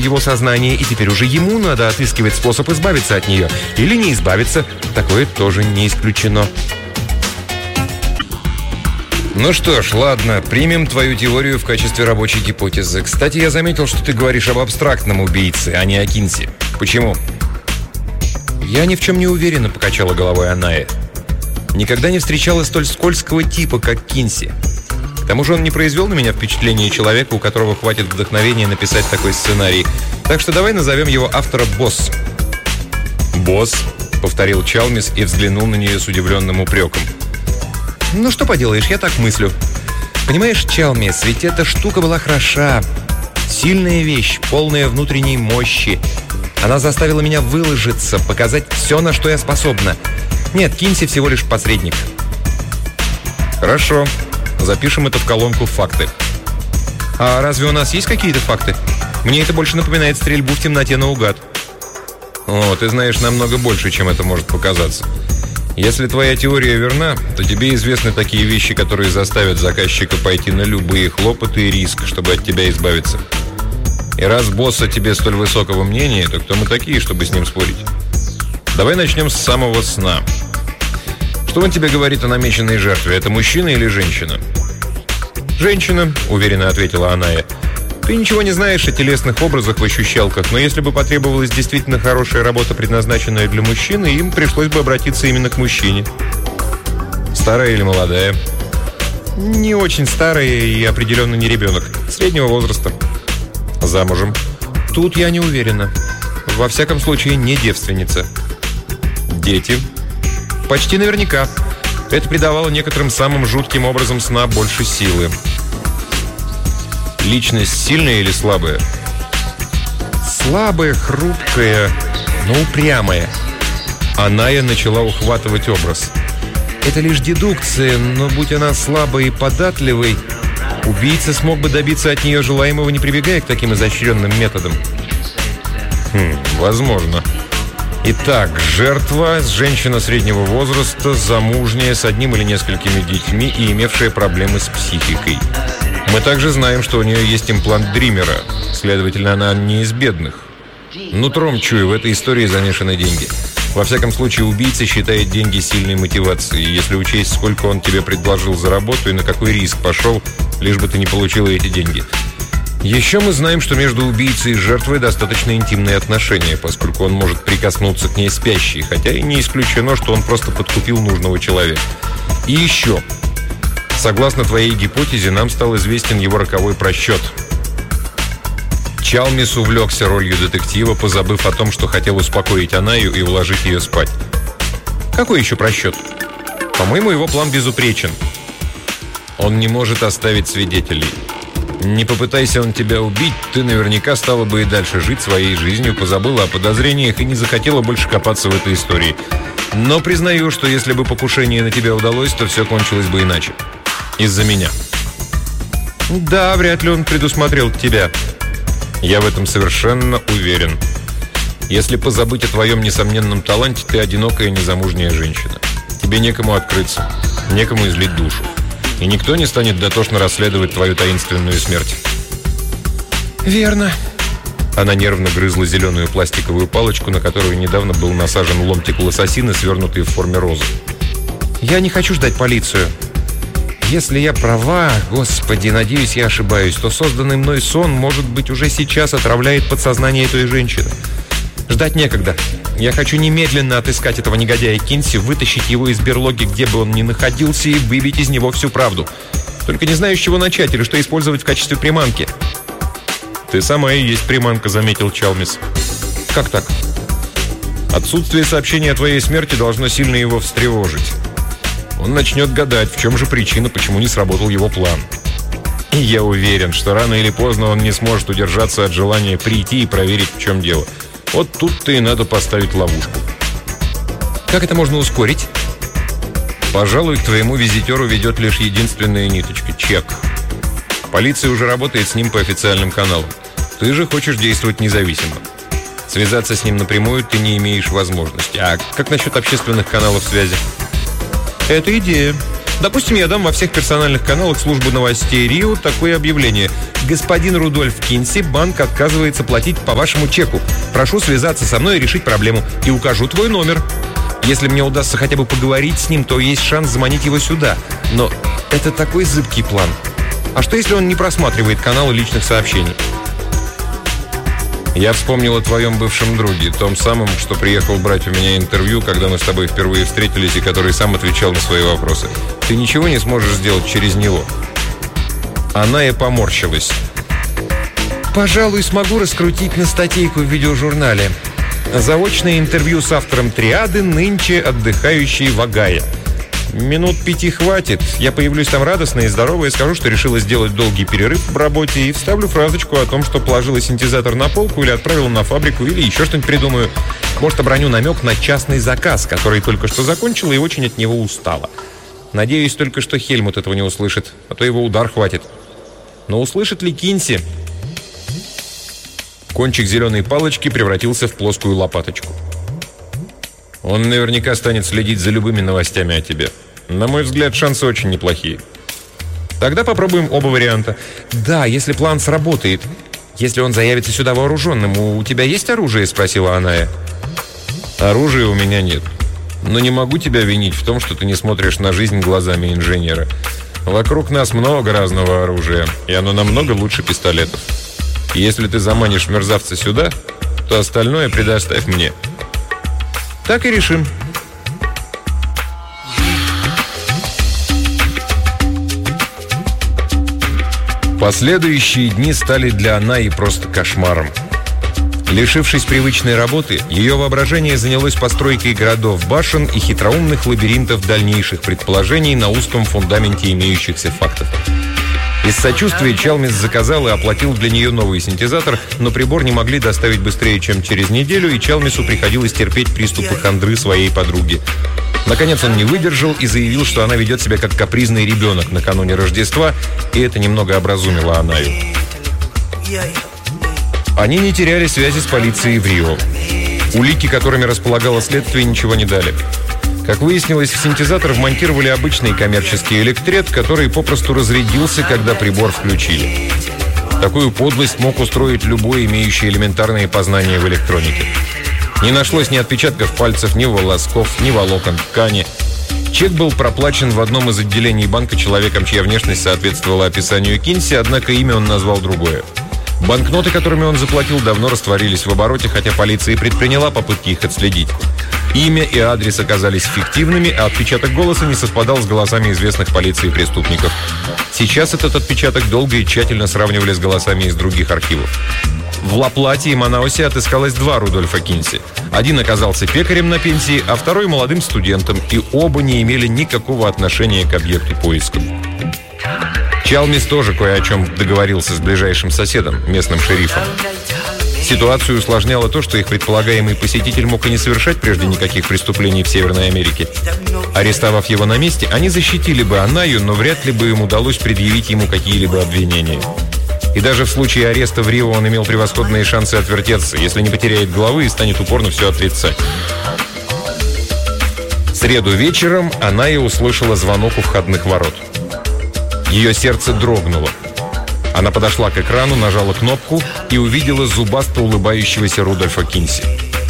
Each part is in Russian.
его сознание, и теперь уже ему надо отыскивать способ избавиться от нее. Или не избавиться. Такое тоже не исключено. Ну что ж, ладно, примем твою теорию в качестве рабочей гипотезы. Кстати, я заметил, что ты говоришь об абстрактном убийце, а не о Кинси. Почему? Я ни в чем не уверена, покачала головой Аная. Никогда не встречала столь скользкого типа, как Кинси. К тому же он не произвел на меня впечатление человека, у которого хватит вдохновения написать такой сценарий. Так что давай назовем его автора «Босс». «Босс», — повторил Чалмис и взглянул на нее с удивленным упреком. «Ну что поделаешь, я так мыслю. Понимаешь, Чалмис, ведь эта штука была хороша. Сильная вещь, полная внутренней мощи. Она заставила меня выложиться, показать все, на что я способна. Нет, Кинси всего лишь посредник». «Хорошо. Запишем это в колонку «Факты». А разве у нас есть какие-то факты? Мне это больше напоминает стрельбу в темноте наугад». «О, ты знаешь намного больше, чем это может показаться. Если твоя теория верна, то тебе известны такие вещи, которые заставят заказчика пойти на любые хлопоты и риск, чтобы от тебя избавиться. И раз босс о тебе столь высокого мнения, то кто мы такие, чтобы с ним спорить? Давай начнем с самого сна. Что он тебе говорит о намеченной жертве? Это мужчина или женщина?» «Женщина», — уверенно ответила Аная. «Ты ничего не знаешь о телесных образах в ощущалках, но если бы потребовалась действительно хорошая работа, предназначенная для мужчины, им пришлось бы обратиться именно к мужчине». «Старая или молодая?» «Не очень старая и определенно не ребенок. Среднего возраста». «Замужем?» «Тут я не уверена. Во всяком случае, не девственница». «Дети?» «Почти наверняка. Это придавало некоторым самым жутким образом сна больше силы». «Личность сильная или слабая?» «Слабая, хрупкая, но упрямая». Аная начала ухватывать образ. «Это лишь дедукция, но будь она слабой и податливой, убийца смог бы добиться от нее желаемого, не прибегая к таким изощренным методам». «Возможно. Итак, жертва, женщина среднего возраста, замужняя, с одним или несколькими детьми и имевшая проблемы с психикой. Мы также знаем, что у нее есть имплант Дримера. Следовательно, она не из бедных. Нутром чую, в этой истории замешаны деньги. Во всяком случае, убийца считает деньги сильной мотивацией. Если учесть, сколько он тебе предложил за работу и на какой риск пошел, лишь бы ты не получила эти деньги. Еще мы знаем, что между убийцей и жертвой достаточно интимные отношения, поскольку он может прикоснуться к ней спящей, хотя и не исключено, что он просто подкупил нужного человека. И еще, согласно твоей гипотезе, нам стал известен его роковой просчет. Чалмис увлекся ролью детектива, позабыв о том, что хотел успокоить Анаю и уложить ее спать. Какой еще просчет? По-моему, его план безупречен. Он не может оставить свидетелей. Не попытайся он тебя убить, ты наверняка стала бы и дальше жить своей жизнью, позабыла о подозрениях и не захотела больше копаться в этой истории. Но признаю, что если бы покушение на тебя удалось, то все кончилось бы иначе. Из-за меня. Да, вряд ли он предусмотрел тебя. Я в этом совершенно уверен. Если позабыть о твоем несомненном таланте, ты одинокая незамужняя женщина. Тебе некому открыться, некому излить душу. И никто не станет дотошно расследовать твою таинственную смерть. Верно. Она нервно грызла зеленую пластиковую палочку, на которую недавно был насажен ломтик лососины, свернутый в форме розы. Я не хочу ждать полицию. Если я права, господи, надеюсь, я ошибаюсь, то созданный мной сон, может быть, уже сейчас отравляет подсознание той женщины. Ждать некогда. Я хочу немедленно отыскать этого негодяя Кинси, вытащить его из берлоги, где бы он ни находился, и выбить из него всю правду. Только не знаю, с чего начать или что использовать в качестве приманки. «Ты сама и есть приманка», — заметил Чалмис. «Как так?» «Отсутствие сообщения о твоей смерти должно сильно его встревожить. Он начнет гадать, в чем же причина, почему не сработал его план. И я уверен, что рано или поздно он не сможет удержаться от желания прийти и проверить, в чем дело. Вот тут-то и надо поставить ловушку». «Как это можно ускорить?» «Пожалуй, к твоему визитеру ведет лишь единственная ниточка – чек. Полиция уже работает с ним по официальным каналам. Ты же хочешь действовать независимо. Связаться с ним напрямую ты не имеешь возможности. А как насчет общественных каналов связи?» «Это идея. Допустим, я дам во всех персональных каналах службы новостей Рио такое объявление. Господин Рудольф Кинси, банк отказывается платить по вашему чеку. Прошу связаться со мной и решить проблему. И укажу твой номер. Если мне удастся хотя бы поговорить с ним, то есть шанс заманить его сюда. Но это такой зыбкий план. А что, если он не просматривает каналы личных сообщений? Я вспомнил о твоем бывшем друге, том самом, что приехал брать у меня интервью, когда мы с тобой впервые встретились, и который сам отвечал на свои вопросы. Ты ничего не сможешь сделать через него. Она и поморщилась. Пожалуй, смогу раскрутить на статейку в видеожурнале. Заочное интервью с автором «Триады», нынче отдыхающий в Огайо. Минут 5 хватит. Я появлюсь там радостная и здоровая и скажу, что решила сделать долгий перерыв в работе и вставлю фразочку о том, что положила синтезатор на полку или отправила на фабрику, или еще что-нибудь придумаю. Может, оброню намек на частный заказ, который только что закончила и очень от него устала. Надеюсь только, что Хельмут этого не услышит, а то его удар хватит. Но услышит ли Кинси? Кончик зеленой палочки превратился в плоскую лопаточку. Он наверняка станет следить за любыми новостями о тебе. На мой взгляд, шансы очень неплохие. Тогда попробуем оба варианта. Да, если план сработает. Если он заявится сюда вооруженным. У тебя есть оружие? Спросила Аная. Оружия у меня нет. Но не могу тебя винить в том, что ты не смотришь на жизнь глазами инженера. Вокруг нас много разного оружия, и оно намного лучше пистолетов. Если ты заманишь мерзавца сюда, то остальное предоставь мне. Так и решим. Последующие дни стали для Анаи просто кошмаром. Лишившись привычной работы, ее воображение занялось постройкой городов, башен и хитроумных лабиринтов дальнейших предположений на узком фундаменте имеющихся фактов. Из сочувствия Чалмис заказал и оплатил для нее новый синтезатор, но прибор не могли доставить быстрее, чем через неделю, и Чалмису приходилось терпеть приступы хандры своей подруги. Наконец он не выдержал и заявил, что она ведет себя как капризный ребенок накануне Рождества, и это немного образумило Анаю. Они не теряли связи с полицией в Рио. Улики, которыми располагало следствие, ничего не дали. Как выяснилось, в синтезатор вмонтировали обычный коммерческий электрет, который попросту разрядился, когда прибор включили. Такую подлость мог устроить любой, имеющий элементарные познания в электронике. Не нашлось ни отпечатков пальцев, ни волосков, ни волокон ткани. Чек был проплачен в одном из отделений банка человеком, чья внешность соответствовала описанию Кинси, однако имя он назвал другое. Банкноты, которыми он заплатил, давно растворились в обороте, хотя полиция и предприняла попытки их отследить. Имя и адрес оказались фиктивными, а отпечаток голоса не совпадал с голосами известных полиции преступников. Сейчас этот отпечаток долго и тщательно сравнивали с голосами из других архивов. В Ла-Плате и Манаусе отыскалось два Рудольфа Кинси. Один оказался пекарем на пенсии, а второй молодым студентом, и оба не имели никакого отношения к объекту поиска. Чалмис тоже кое о чем договорился с ближайшим соседом, местным шерифом. Ситуацию усложняло то, что их предполагаемый посетитель мог и не совершать прежде никаких преступлений в Северной Америке. Арестовав его на месте, они защитили бы Анаю, но вряд ли бы им удалось предъявить ему какие-либо обвинения. И даже в случае ареста в Рио он имел превосходные шансы отвертеться, если не потеряет головы и станет упорно все отрицать. В среду вечером Аная услышала звонок у входных ворот. Ее сердце дрогнуло. Она подошла к экрану, нажала кнопку и увидела зубасто улыбающегося Рудольфа Кинси.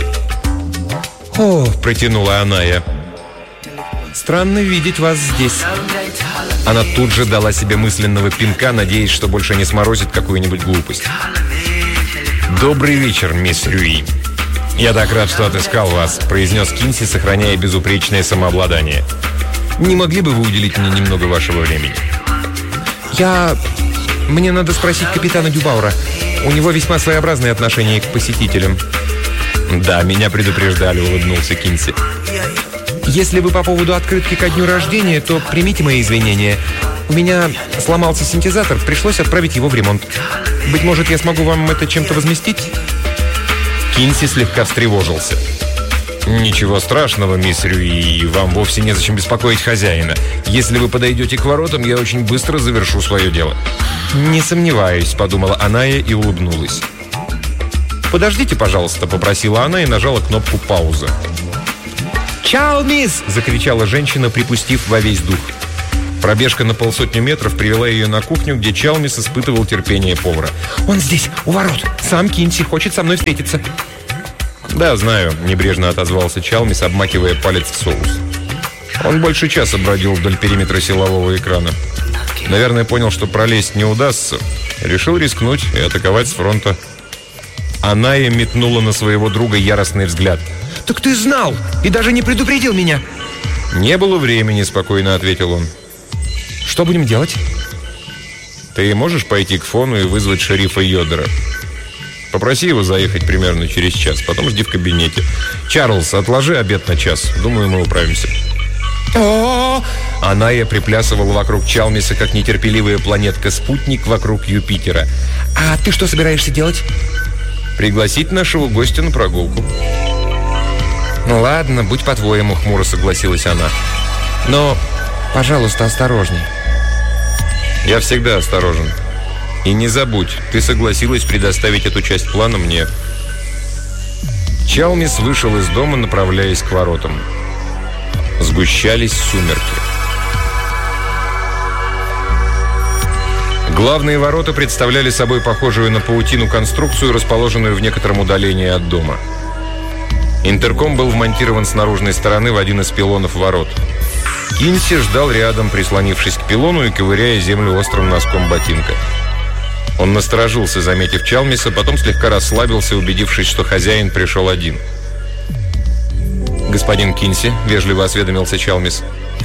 «О!» – протянула Аная. «Странно видеть вас здесь». Она тут же дала себе мысленного пинка, надеясь, что больше не сморозит какую-нибудь глупость. «Добрый вечер, мисс Рюи. Я так рад, что отыскал вас», – произнес Кинси, сохраняя безупречное самообладание. «Не могли бы вы уделить мне немного вашего времени?» Мне надо спросить капитана Дюбаура. У него весьма своеобразное отношение к посетителям». «Да, меня предупреждали», — улыбнулся Кинси. «Если вы по поводу открытки ко дню рождения, то примите мои извинения. У меня сломался синтезатор, пришлось отправить его в ремонт. Быть может, я смогу вам это чем-то возместить?» Кинси слегка встревожился. «Ничего страшного, мисс Рюи, вам вовсе незачем беспокоить хозяина. Если вы подойдете к воротам, я очень быстро завершу свое дело». «Не сомневаюсь», — подумала Аная и улыбнулась. «Подождите, пожалуйста», — попросила она и нажала кнопку «Пауза». «Чао, мисс!» — закричала женщина, припустив во весь дух. Пробежка на 500 метров привела ее на кухню, где Чалмис испытывал терпение повара. «Он здесь, у ворот. Сам Кинси хочет со мной встретиться». «Да, знаю», – небрежно отозвался Чалмис, обмакивая палец в соус. Он больше часа бродил вдоль периметра силового экрана. Наверное, понял, что пролезть не удастся. Решил рискнуть и атаковать с фронта. Аная метнула на своего друга яростный взгляд. «Так ты знал и даже не предупредил меня!» «Не было времени», – спокойно ответил он. «Что будем делать?» «Ты можешь пойти к Фону и вызвать шерифа Йодера? Попроси его заехать примерно через час, потом жди в кабинете. Чарльз, отложи обед на час. Думаю, мы управимся». О-о-о! Аная приплясывала вокруг Чалмиса, как нетерпеливая планетка-спутник вокруг Юпитера. «А ты что собираешься делать?» «Пригласить нашего гостя на прогулку». «Ну ладно, будь по-твоему», — хмуро согласилась она. «Но, пожалуйста, осторожней». «Я всегда осторожен. И не забудь, ты согласилась предоставить эту часть плана мне». Чалмис вышел из дома, направляясь к воротам. Сгущались сумерки. Главные ворота представляли собой похожую на паутину конструкцию, расположенную в некотором удалении от дома. Интерком был вмонтирован с наружной стороны в один из пилонов ворот. Кинси ждал рядом, прислонившись к пилону и ковыряя землю острым носком ботинка. Он насторожился, заметив Чалмиса, потом слегка расслабился, убедившись, что хозяин пришел один. «Господин Кинси», — вежливо осведомился Чалмис.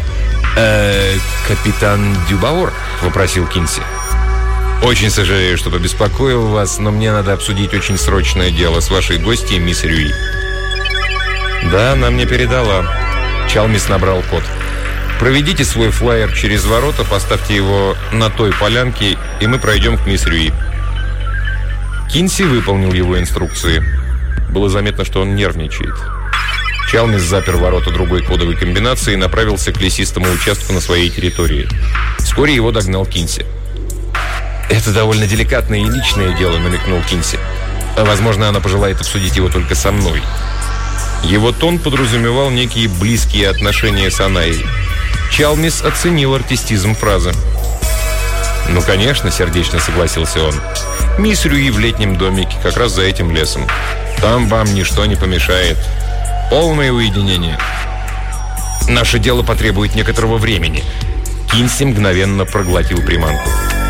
«Капитан Дюбаур?» — вопросил Кинси. «Очень сожалею, что побеспокоил вас, но мне надо обсудить очень срочное дело с вашей гостьей, мисс Рюи». «Да, она мне передала». Чалмис набрал код. «Проведите свой флаер через ворота, поставьте его на той полянке, и мы пройдем к мисс Рюи». Кинси выполнил его инструкции. Было заметно, что он нервничает. Чалмис запер ворота другой кодовой комбинации и направился к лесистому участку на своей территории. Вскоре его догнал Кинси. «Это довольно деликатное и личное дело», — намекнул Кинси. «Возможно, она пожелает обсудить его только со мной». Его тон подразумевал некие близкие отношения с Анаей. Чалмис оценил артистизм фразы. «Ну, конечно», — сердечно согласился он. «Мисс Рюи в летнем домике, как раз за этим лесом. Там вам ничто не помешает. Полное уединение. Наше дело потребует некоторого времени». Кинси мгновенно проглотил приманку.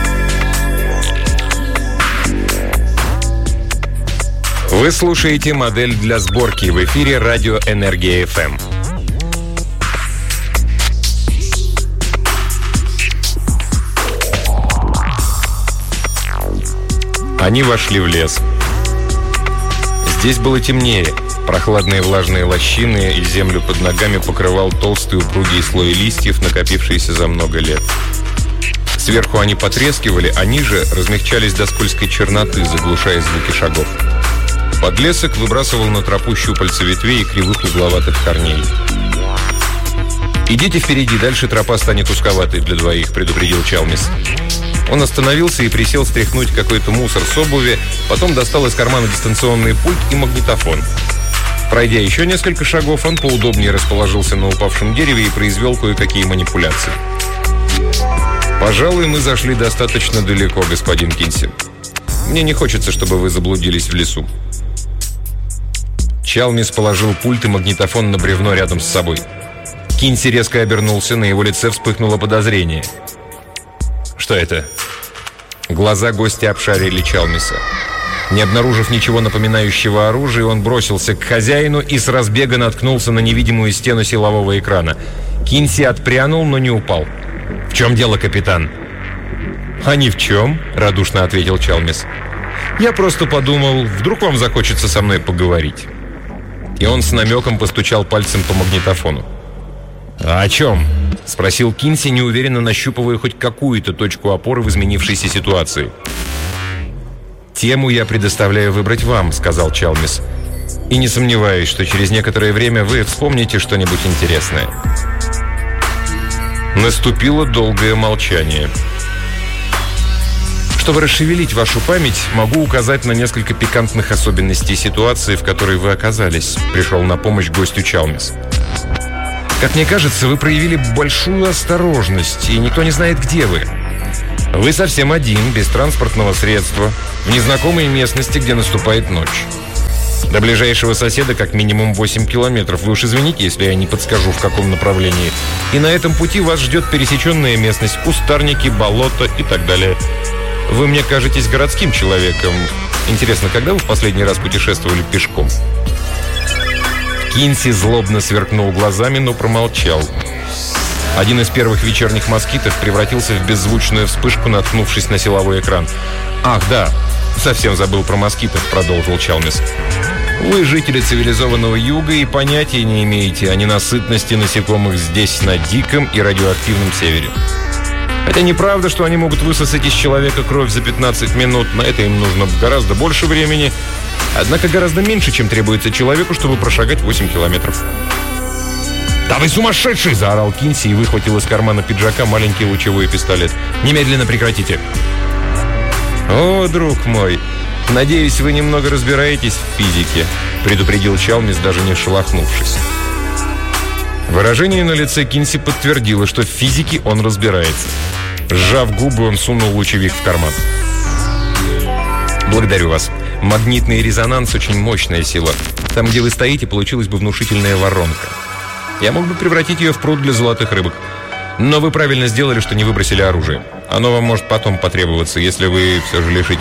Вы слушаете «Модель для сборки», в эфире радио «Энергия ФМ». Они вошли в лес. Здесь было темнее. Прохладные влажные лощины и землю под ногами покрывал толстый упругий слой листьев, накопившийся за много лет. Сверху они потрескивали, а ниже размягчались до скользкой черноты, заглушая звуки шагов. Подлесок выбрасывал на тропу щупальца ветвей и кривых угловатых корней. «Идите впереди, дальше тропа станет узковатой для двоих», — предупредил Чалмис. Он остановился и присел стряхнуть какой-то мусор с обуви, потом достал из кармана дистанционный пульт и магнитофон. Пройдя еще несколько шагов, он поудобнее расположился на упавшем дереве и произвел кое-какие манипуляции. «Пожалуй, мы зашли достаточно далеко, господин Кинси. Мне не хочется, чтобы вы заблудились в лесу». Чалмис положил пульт и магнитофон на бревно рядом с собой. Кинси резко обернулся, на его лице вспыхнуло подозрение. «Что это?» Глаза гостя обшарили Чалмиса. Не обнаружив ничего напоминающего оружие, он бросился к хозяину и с разбега наткнулся на невидимую стену силового экрана. Кинси отпрянул, но не упал. «В чем дело, капитан?» «А ни в чем», — радушно ответил Чалмис. «Я просто подумал, вдруг вам захочется со мной поговорить». И он с намеком постучал пальцем по магнитофону. «А о чем?» — спросил Кинси, неуверенно нащупывая хоть какую-то точку опоры в изменившейся ситуации. «Тему я предоставляю выбрать вам», — сказал Чалмис. «И не сомневаюсь, что через некоторое время вы вспомните что-нибудь интересное». Наступило долгое молчание. «Чтобы расшевелить вашу память, могу указать на несколько пикантных особенностей ситуации, в которой вы оказались», — пришел на помощь гостю Чалмис. Как мне кажется, вы проявили большую осторожность, и никто не знает, где вы. Вы совсем один, без транспортного средства, в незнакомой местности, где наступает ночь. До ближайшего соседа как минимум 8 километров. Вы уж извините, если я не подскажу, в каком направлении. И на этом пути вас ждет пересеченная местность, кустарники, болото и так далее. Вы мне кажетесь городским человеком. Интересно, когда вы в последний раз путешествовали пешком? Кинси злобно сверкнул глазами, но промолчал. Один из первых вечерних москитов превратился в беззвучную вспышку, наткнувшись на силовой экран. «Ах, да, совсем забыл про москитов», — продолжил Чалмис. «Вы жители цивилизованного юга и понятия не имеете о ненасытности насекомых здесь, на диком и радиоактивном севере. Хотя неправда, что они могут высосать из человека кровь за 15 минут. На это им нужно гораздо больше времени. Однако гораздо меньше, чем требуется человеку, чтобы прошагать 8 километров». «Да вы сумасшедший!» – заорал Кинси и выхватил из кармана пиджака маленький лучевой пистолет. «Немедленно прекратите!» «О, друг мой, надеюсь, вы немного разбираетесь в физике», – предупредил Чалмис, даже не шелохнувшись. Выражение на лице Кинси подтвердило, что в физике он разбирается. Сжав губы, он сунул лучевик в карман. «Благодарю вас. Магнитный резонанс – очень мощная сила. Там, где вы стоите, получилась бы внушительная воронка. Я мог бы превратить ее в пруд для золотых рыбок. Но вы правильно сделали, что не выбросили оружие. Оно вам может потом потребоваться, если вы все же решите...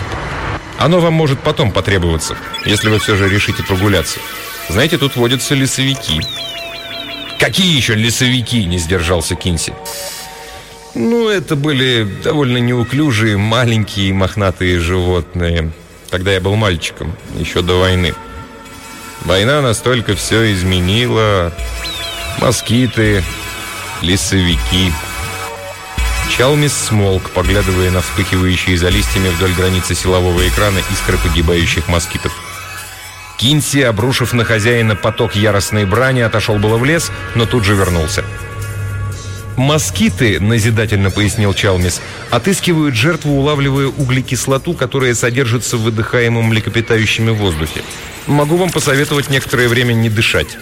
решите прогуляться. Знаете, тут водятся лесовики». «Какие еще лесовики?» – не сдержался Кинси. «Ну, это были довольно неуклюжие, маленькие, мохнатые животные. Тогда я был мальчиком, еще до войны. Война настолько все изменила. Москиты, лесовики». Чалмис смолк, поглядывая на вспыхивающие за листьями вдоль границы силового экрана искры погибающих москитов. Кинси, обрушив на хозяина поток яростной брани, отошел было в лес, но тут же вернулся. «Москиты», — назидательно пояснил Чалмис, «отыскивают жертву, улавливая углекислоту, которая содержится в выдыхаемом млекопитающими воздухе. Могу вам посоветовать некоторое время не дышать».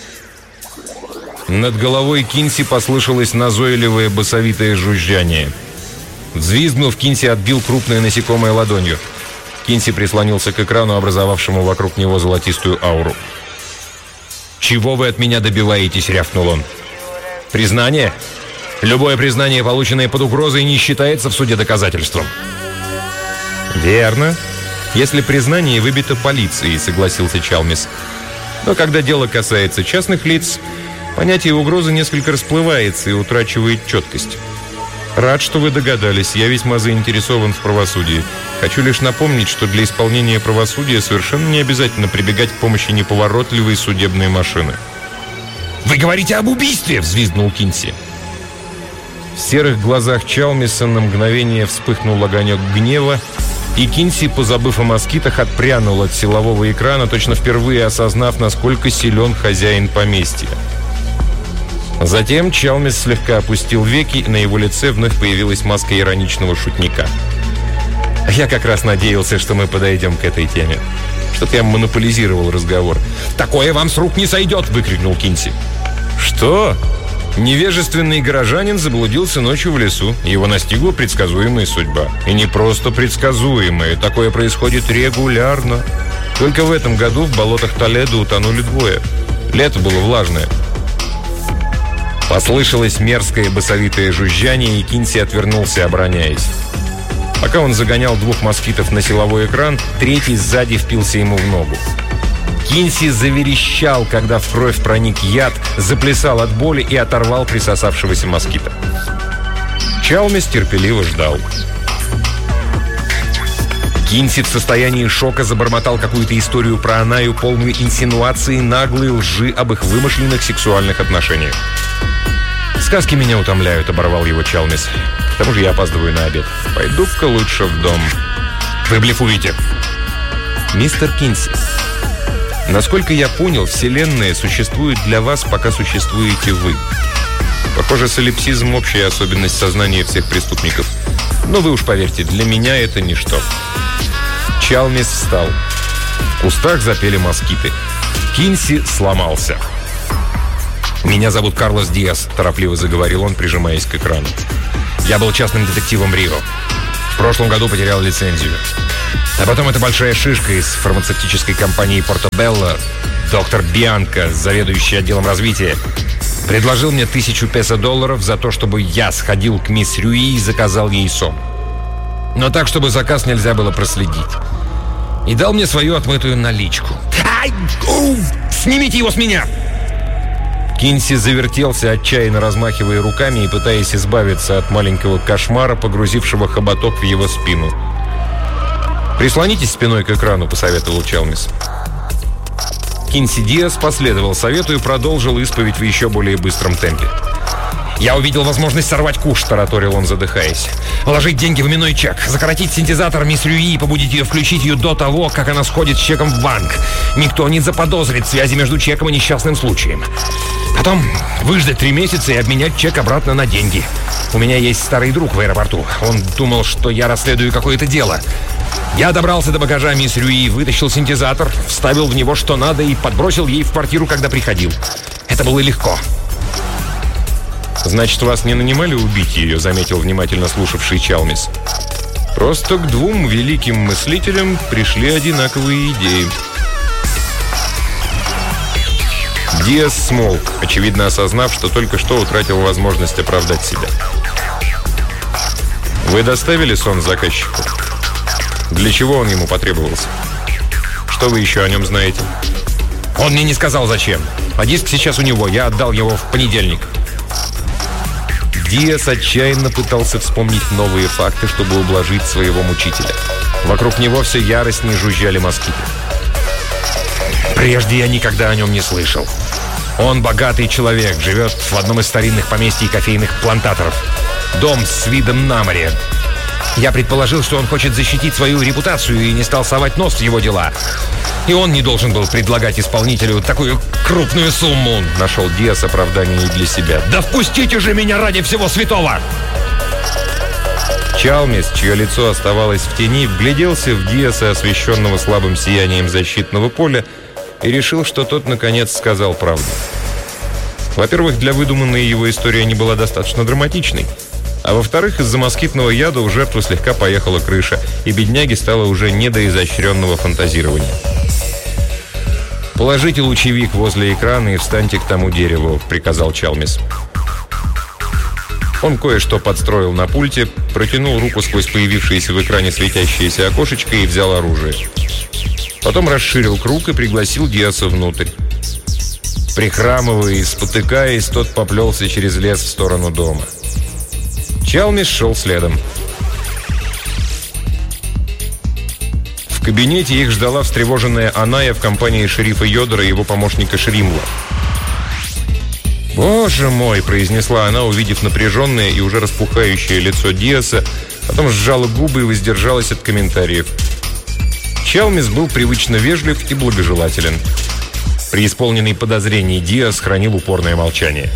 Над головой Кинси послышалось назойливое басовитое жужжание. Взвизгнув, Кинси отбил крупное насекомое ладонью. Кинси прислонился к экрану, образовавшему вокруг него золотистую ауру. «Чего вы от меня добиваетесь?» — рявкнул он. «Признание? Любое признание, полученное под угрозой, не считается в суде доказательством». «Верно. Если признание выбито полицией», — согласился Чалмис. «Но когда дело касается частных лиц, понятие угрозы несколько расплывается и утрачивает четкость. Рад, что вы догадались. Я весьма заинтересован в правосудии. Хочу лишь напомнить, что для исполнения правосудия совершенно не обязательно прибегать к помощи неповоротливой судебной машины». «Вы говорите об убийстве!» — взвизгнул Кинси. В серых глазах Чалмиса на мгновение вспыхнул огонек гнева, и Кинси, позабыв о москитах, отпрянул от силового экрана, точно впервые осознав, насколько силен хозяин поместья. Затем Чалмис слегка опустил веки, и на его лице вновь появилась маска ироничного шутника. «Я как раз надеялся, что мы подойдем к этой теме. Что-то я монополизировал разговор». «Такое вам с рук не сойдет!» — выкрикнул Кинси. «Что?» Невежественный горожанин заблудился ночью в лесу. Его настигла предсказуемая судьба. И не просто предсказуемая. Такое происходит регулярно. Только в этом году в болотах Толедо утонули двое. Лето было влажное. Послышалось мерзкое басовитое жужжание, и Кинси отвернулся, обороняясь. Пока он загонял двух москитов на силовой экран, третий сзади впился ему в ногу. Кинси заверещал, когда в кровь проник яд, заплясал от боли и оторвал присосавшегося москита. Чалмис терпеливо ждал. Кинси в состоянии шока забормотал какую-то историю про Анаю, полную инсинуаций, наглой лжи об их вымышленных сексуальных отношениях. «Сказки меня утомляют», — оборвал его Чалмис. «К тому же я опаздываю на обед. Пойду-ка лучше в дом». «Вы блефуете!» «Мистер Кинси, насколько я понял, Вселенная существует для вас, пока существуете вы. Похоже, солипсизм – общая особенность сознания всех преступников. Но вы уж поверьте, для меня это ничто». Чалмис встал. В кустах запели москиты. Кинси сломался. «Меня зовут Карлос Диас», – торопливо заговорил он, прижимаясь к экрану. «Я был частным детективом Рио. В прошлом году потерял лицензию. А потом эта большая шишка из фармацевтической компании «Портобелло», доктор Бианко, заведующий отделом развития, предложил мне $1000 песо за то, чтобы я сходил к мисс Рюи и заказал ей сон. Но так, чтобы заказ нельзя было проследить. И дал мне свою отмытую наличку. Ай! Снимите его с меня!» Кинси завертелся, отчаянно размахивая руками и пытаясь избавиться от маленького кошмара, погрузившего хоботок в его спину. «Прислонитесь спиной к экрану», — посоветовал Чалмис. Кинси Диас последовал совету и продолжил исповедь в еще более быстром темпе. «Я увидел возможность сорвать куш», – тараторил он, задыхаясь. «Вложить деньги в именной чек, закоротить синтезатор мисс Рюи и побудить ее включить ее до того, как она сходит с чеком в банк. Никто не заподозрит связи между чеком и несчастным случаем. Потом выждать 3 месяца и обменять чек обратно на деньги. У меня есть старый друг в аэропорту. Он думал, что я расследую какое-то дело. Я добрался до багажа мисс Рюи, вытащил синтезатор, вставил в него что надо и подбросил ей в квартиру, когда приходил. Это было легко». «Значит, вас не нанимали убить ее», — заметил внимательно слушавший Чалмис. «Просто к 2 великим мыслителям пришли одинаковые идеи». Диас смолк, очевидно осознав, что только что утратил возможность оправдать себя. «Вы доставили сон заказчику? Для чего он ему потребовался? Что вы еще о нем знаете?» «Он мне не сказал, зачем. А диск сейчас у него. Я отдал его в понедельник». Диас отчаянно пытался вспомнить новые факты, чтобы ублажить своего мучителя. Вокруг него все яростнее жужжали москиты. «Прежде я никогда о нем не слышал. Он богатый человек, живет в одном из старинных поместий кофейных плантаторов. Дом с видом на море. Я предположил, что он хочет защитить свою репутацию и не стал совать нос в его дела. И он не должен был предлагать исполнителю такую крупную сумму», — нашел Диас оправдание и для себя. «Да впустите же меня ради всего святого!» Чалмис, чье лицо оставалось в тени, вгляделся в Диаса, освещенного слабым сиянием защитного поля, и решил, что тот, наконец, сказал правду. Во-первых, для выдуманной его истории не была достаточно драматичной. А во-вторых, из-за москитного яда у жертвы слегка поехала крыша, и бедняге стало уже не до изощренного фантазирования. «Положите лучевик возле экрана и встаньте к тому дереву», — приказал Чалмис. Он кое-что подстроил на пульте, протянул руку сквозь появившееся в экране светящееся окошечко и взял оружие. Потом расширил круг и пригласил Диаса внутрь. Прихрамывая и спотыкаясь, тот поплелся через лес в сторону дома. Чалмис шел следом. В кабинете их ждала встревоженная Аная в компании шерифа Йодера и его помощника Шримла. «Боже мой!» – произнесла она, увидев напряженное и уже распухающее лицо Диаса, потом сжала губы и воздержалась от комментариев. Чалмис был привычно вежлив и благожелателен. Преисполненный подозрений Диас хранил упорное молчание.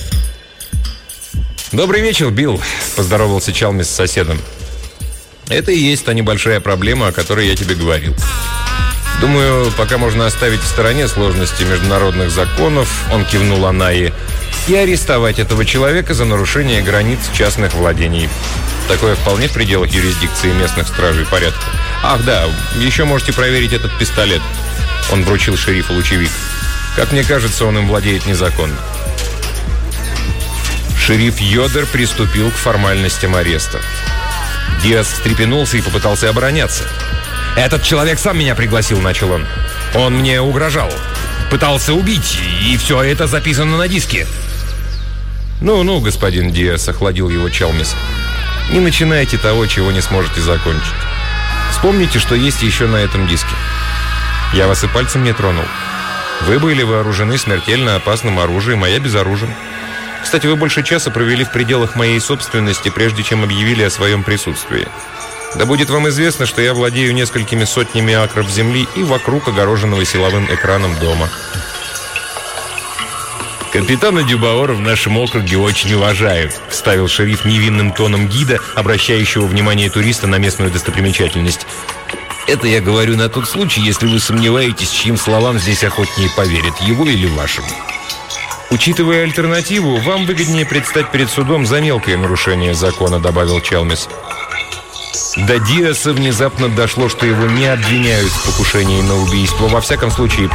«Добрый вечер, Билл», – поздоровался Чалмис с соседом. «Это и есть та небольшая проблема, о которой я тебе говорил. Думаю, пока можно оставить в стороне сложности международных законов», – он кивнул Анайе, – «и арестовать этого человека за нарушение границ частных владений. Такое вполне в пределах юрисдикции местных стражей порядка. Ах, да, еще можете проверить этот пистолет». Он вручил шерифу лучевик. «Как мне кажется, он им владеет незаконно». Шериф Йодер приступил к формальностям ареста. Диас встрепенулся и попытался обороняться. «Этот человек сам меня пригласил», — начал он. «Он мне угрожал. Пытался убить, и все это записано на диске». «Ну, господин Диас», — охладил его Чалмис. «Не начинайте того, чего не сможете закончить. Вспомните, что есть еще на этом диске. Я вас и пальцем не тронул. Вы были вооружены смертельно опасным оружием, а я безоружен. Кстати, вы больше часа провели в пределах моей собственности, прежде чем объявили о своем присутствии. Да будет вам известно, что я владею несколькими сотнями акров земли и вокруг огороженного силовым экраном дома». «Капитана Дюбаора в нашем округе очень уважают», — вставил шериф невинным тоном гида, обращающего внимание туриста на местную достопримечательность. «Это я говорю на тот случай, если вы сомневаетесь, чьим словам здесь охотнее поверят, его или вашим». «Учитывая альтернативу, вам выгоднее предстать перед судом за мелкое нарушение закона», — добавил Чалмис. До Диаса внезапно дошло, что его не обвиняют в покушении на убийство. Во всяком случае,